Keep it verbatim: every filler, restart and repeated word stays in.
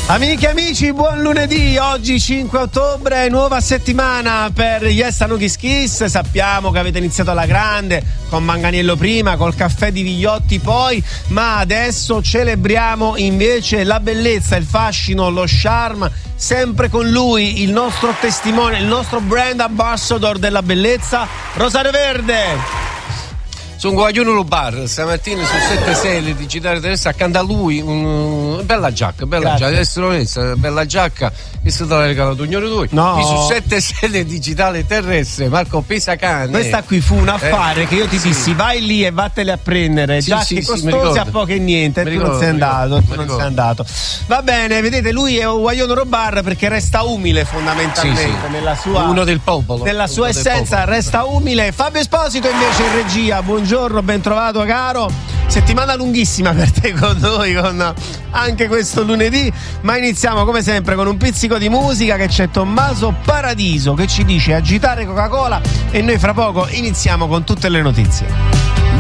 Amiche e amici, buon lunedì. Oggi cinque ottobre, nuova settimana per Yes Anukis Kiss. Sappiamo che avete iniziato alla grande con Manganiello prima, col caffè di Vigliotti poi, ma adesso celebriamo invece la bellezza, il fascino, lo charme, sempre con lui, il nostro testimone, il nostro brand ambassador della bellezza, Rosario Verde. Sono Guaglione lo bar, stamattina su sette sei digitale terrestre, accanto a lui un, bella giacca, bella Grazie. giacca, essere onesta, bella giacca che se te l'ha regalato signore tu. No. Su sette sei digitale terrestre, Marco Pesacane. Questa qui fu un affare eh, che io ti sì. dissi, vai lì e vattene a prendere, Sì, giacche sì, sì, mi costose ricordo. a poco e niente, e Mi tu ricordo, non sei mi andato, ricordo, tu mi non sei ricordo. andato. Va bene, vedete, lui è un Guaglione Robar perché resta umile fondamentalmente Sì, sì. nella sua Uno del popolo. nella sua Uno del essenza, popolo. resta umile. Fabio Esposito invece in regia, buongiorno, ben trovato caro. Settimana lunghissima per te con noi, con anche questo lunedì, ma iniziamo come sempre con un pizzico di musica, che c'è Tommaso Paradiso che ci dice agitare Coca-Cola, e noi fra poco iniziamo con tutte le notizie.